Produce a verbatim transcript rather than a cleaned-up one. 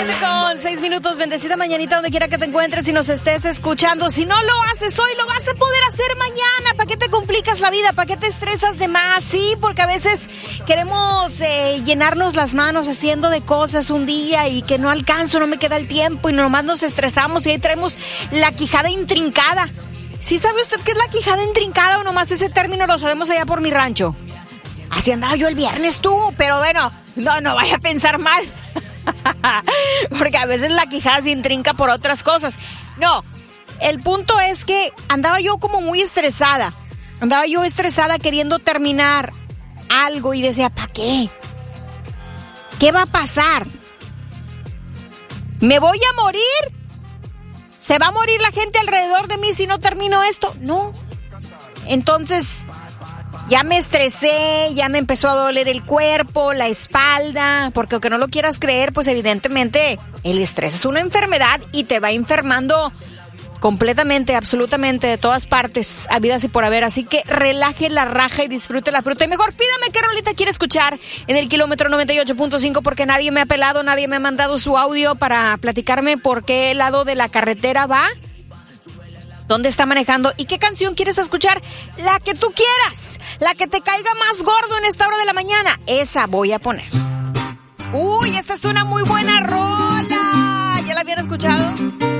siete con seis minutos, bendecida mañanita donde quiera que te encuentres y nos estés escuchando. Si no lo haces hoy, lo vas a poder hacer mañana. ¿Para qué te complicas la vida? ¿Para qué te estresas de más? Sí, porque a veces queremos eh, llenarnos las manos haciendo de cosas un día y que no alcanzo, no me queda el tiempo y nomás nos estresamos y ahí traemos la quijada intrincada. ¿Sí sabe usted qué es la quijada intrincada o nomás ese término lo sabemos allá por mi rancho? Así andaba yo el viernes tú, pero bueno, no, no vaya a pensar mal. Porque a veces la quijada se intrinca por otras cosas. No, el punto es que andaba yo como muy estresada. Andaba yo estresada queriendo terminar algo y decía, ¿para qué? ¿Qué va a pasar? ¿Me voy a morir? ¿Se va a morir la gente alrededor de mí si no termino esto? No. Entonces, ya me estresé, ya me empezó a doler el cuerpo, la espalda, porque aunque no lo quieras creer, pues evidentemente el estrés es una enfermedad y te va enfermando completamente, absolutamente, de todas partes, habidas y por haber. Así que relaje la raja y disfrute la fruta. Y mejor pídame qué rolita quiere escuchar en el kilómetro noventa y ocho punto cinco, porque nadie me ha pelado, nadie me ha mandado su audio para platicarme por qué lado de la carretera va, dónde está manejando y qué canción quieres escuchar. La que tú quieras, la que te caiga más gordo en esta hora de la mañana, esa voy a poner. Uy, esta es una muy buena rola. ¿Ya la habían escuchado?